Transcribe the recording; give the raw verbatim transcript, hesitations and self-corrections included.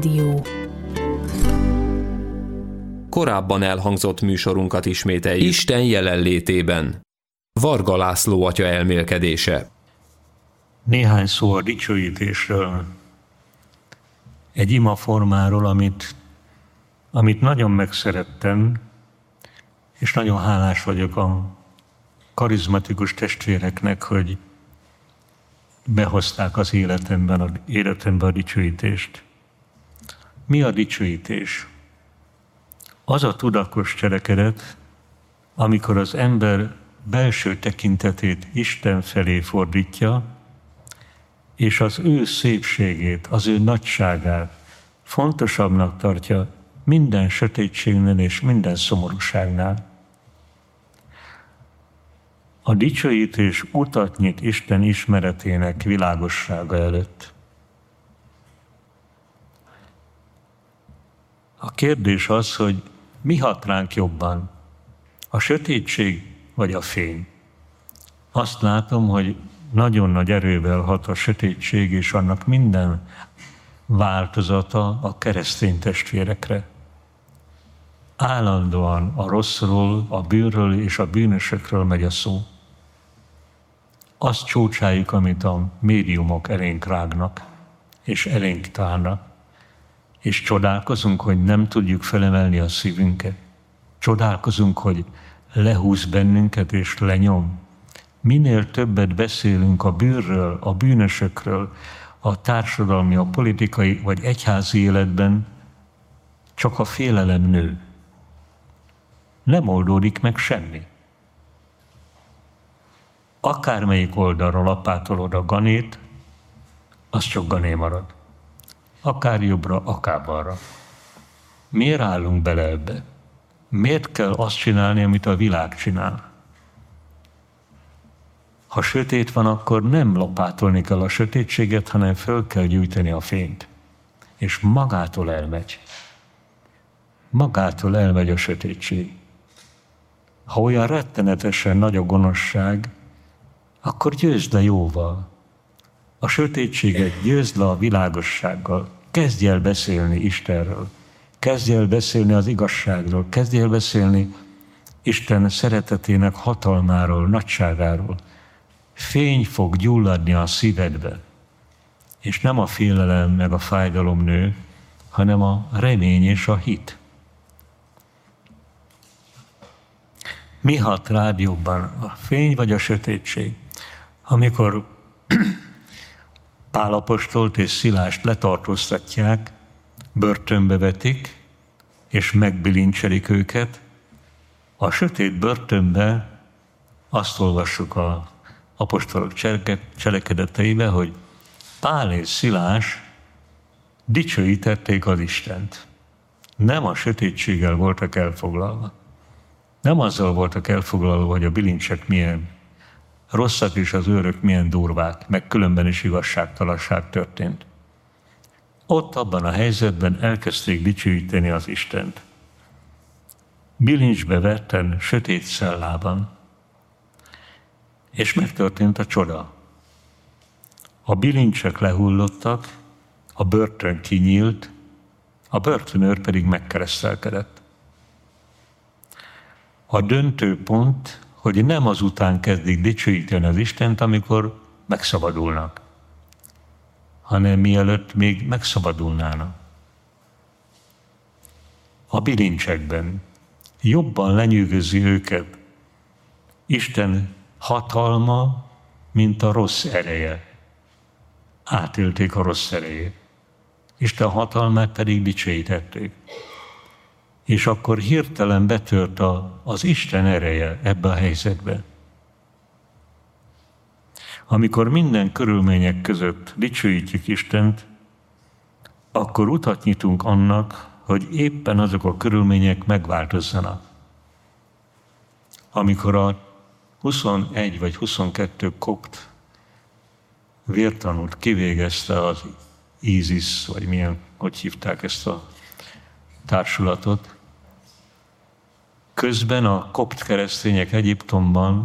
Dió. Korábban elhangzott műsorunkat ismételjük Isten jelenlétében. Varga László atya elmélkedése. Néhány szó a dicsőítésről. Egy imaformáról, amit, amit nagyon megszerettem, és nagyon hálás vagyok a karizmatikus testvéreknek, hogy behozták az életemben a, életemben a dicsőítést. Mi a dicsőítés? Az a tudatos cselekedet, amikor az ember belső tekintetét Isten felé fordítja, és az ő szépségét, az ő nagyságát fontosabbnak tartja minden sötétségnél és minden szomorúságnál. A dicsőítés utat nyit Isten ismeretének világossága előtt. A kérdés az, hogy mi hat ránk jobban, a sötétség vagy a fény? Azt látom, hogy nagyon nagy erővel hat a sötétség, és annak minden változata a keresztény testvérekre. Állandóan a rosszról, a bűnről és a bűnösökről megy a szó. Azt csócsáljuk, amit a médiumok elénk rágnak, és elénk tárnak, és csodálkozunk, hogy nem tudjuk felemelni a szívünket. Csodálkozunk, hogy lehúz bennünket és lenyom. Minél többet beszélünk a bűnről, a bűnösökről, a társadalmi, a politikai vagy egyházi életben, csak a félelem nő. Nem oldódik meg semmi. Akármelyik oldalra lapátolod a ganét, az csak gané marad. Akár jobbra, akár balra. Miért állunk bele ebbe? Miért kell azt csinálni, amit a világ csinál? Ha sötét van, akkor nem lapátolni kell a sötétséget, hanem föl kell gyújtani a fényt. És magától elmegy. Magától elmegy a sötétség. Ha olyan rettenetesen nagy a gonoszság, akkor győzd le jóval. A sötétséget győzd le a világossággal. Kezdj el beszélni Istenről. Kezdj el beszélni az igazságról. Kezdj el beszélni Isten szeretetének hatalmáról, nagyságáról. Fény fog gyulladni a szívedbe. És nem a félelem meg a fájdalom nő, hanem a remény és a hit. Mi hat rád jobban, a fény vagy a sötétség? Amikor Pál apostolt és Szilást letartóztatják, börtönbe vetik, és megbilincselik őket, a sötét börtönbe azt olvassuk az apostolok cselekedeteibe, hogy Pál és Szilás dicsőítették az Istent. Nem a sötétséggel voltak elfoglalva. Nem azzal voltak elfoglalva, hogy a bilincsek milyen rosszak és az őrök milyen durvák, meg különben is igazságtalanság történt. Ott abban a helyzetben elkezdték dicsőíteni az Istent. Bilincsbe verten, sötét cellában, és megtörtént a csoda. A bilincsek lehullottak, a börtön kinyílt, a börtönőr pedig megkeresztelkedett. A döntő pont, hogy nem azután kezdik dicsőíteni az Istent, amikor megszabadulnak, hanem mielőtt még megszabadulnának. A bilincsekben jobban lenyűgözi őket Isten hatalma, mint a rossz ereje. Átélték a rossz erejét. Isten hatalmát pedig dicsőítették. És akkor hirtelen betört a, az Isten ereje ebbe a helyzetbe. Amikor minden körülmények között dicsőítjük Istent, akkor utat nyitunk annak, hogy éppen azok a körülmények megváltozzanak. Amikor a huszonegy vagy huszonkettő kopt vértanút kivégezte az ISIS, vagy milyen, hogy hívták ezt a társulatot, közben a kopt keresztények Egyiptomban